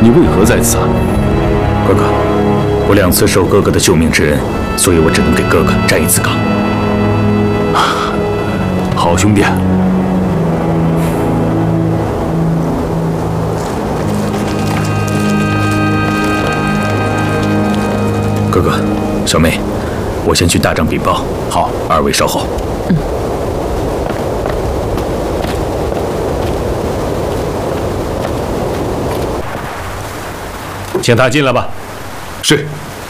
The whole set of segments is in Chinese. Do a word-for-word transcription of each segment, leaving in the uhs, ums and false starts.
你为何在此啊？ 哥哥，我两次受哥哥的救命之恩，所以我只能给哥哥站一次岗。 好兄弟。 哥哥，小妹，我先去大帐禀报。好，二位稍后。嗯。请他进来吧。 是。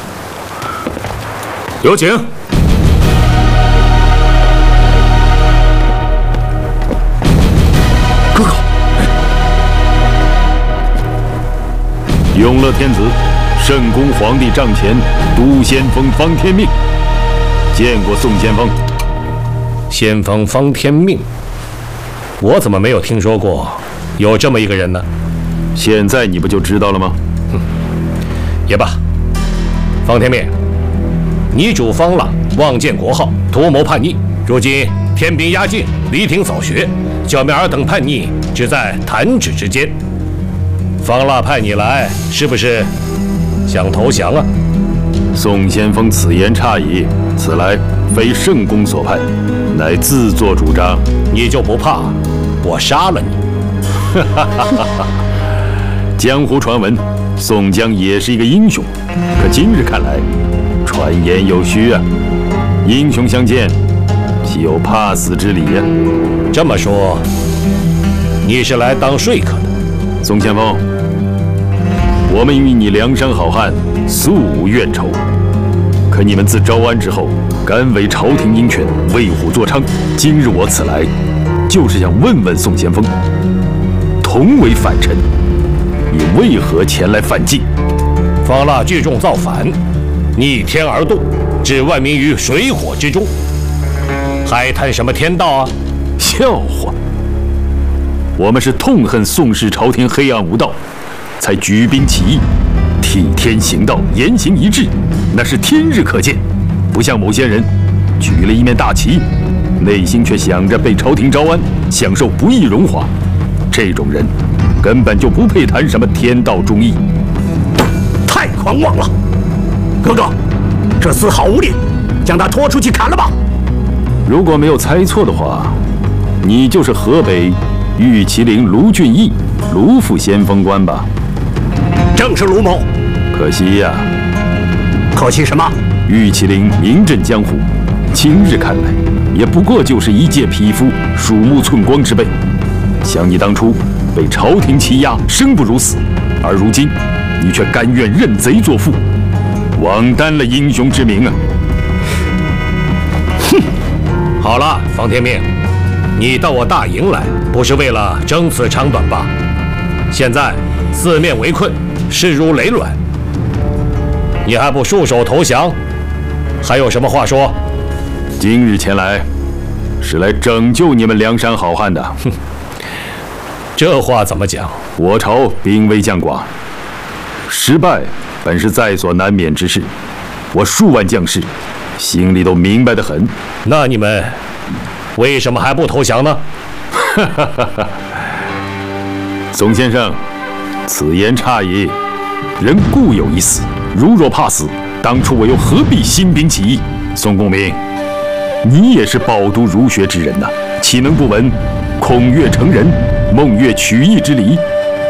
有请。 哥哥，永乐天子。 圣公皇帝帐前，都先锋方天命。见过宋先锋。 先锋方天命，我怎么没有听说过有这么一个人呢？ 现在你不就知道了吗？ 哼，也罢。方天命，你主方腊妄见国号，图谋叛逆，如今天兵压境，离庭扫学，剿灭尔等叛逆，只在弹指之间。方腊派你来，是不是？ 想投降啊！ 宋先锋此言差矣，此来非圣公所派，乃自作主张。 你就不怕我杀了你？ 江湖传闻，宋江也是一个英雄，可今日看来，传言有虚啊。英雄相见，岂有怕死之理呀？ 这么说，你是来当说客的？ 宋先锋。 我们与你梁山好汉素无怨仇，可你们自招安之后，敢违朝廷鹰权，为虎作伥。今日我此来，就是想问问宋先锋，同为反臣，你为何前来反晋？ 方腊聚众造反，逆天而动，置万民于水火之中，还谈什么天道啊？ 笑话！我们是痛恨宋氏朝廷黑暗无道。 才举兵起义，替天行道，言行一致，那是天日可见。不像某些人，举了一面大旗，内心却想着被朝廷招安，享受不义荣华。这种人，根本就不配谈什么天道忠义。 太狂妄了，哥哥，这厮好无礼，将他拖出去砍了吧。 如果没有猜错的话，你就是河北玉麒麟卢俊义，卢副先锋官吧？ 正是卢某， 可惜呀、啊， 可惜什么？ 玉麒麟名震江湖，今日看来，也不过就是一介匹夫，鼠目寸光之辈。想你当初被朝廷欺压，生不如死，而如今你却甘愿认贼作父，枉担了英雄之名啊！ 哼，好了，方天命，你到我大营来，不是为了争此长短吧？现在四面围困。 势如累卵，你还不束手投降？还有什么话说？ 今日前来，是来拯救你们梁山好汉的。 哼，这话怎么讲？ 我朝兵微将寡，失败本是在所难免之事。我数万将士，心里都明白得很。 那你们为什么还不投降呢？ 哈哈哈哈！宋先生。 此言差矣，人固有一死，如若怕死，当初我又何必兴兵起义？宋公明，你也是饱读儒学之人呐、啊，岂能不闻孔岳成人，孟岳取义之理？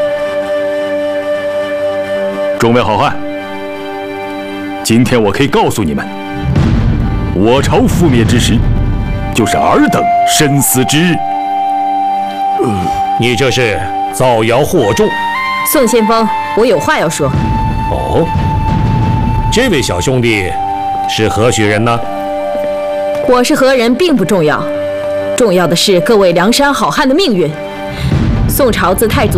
众位好汉，今天我可以告诉你们，我朝覆灭之时，就是尔等身死之日。 呃、你这是造谣惑众。 宋先锋，我有话要说。 哦，这位小兄弟是何许人呢？ 我是何人并不重要，重要的是各位梁山好汉的命运。宋朝自太祖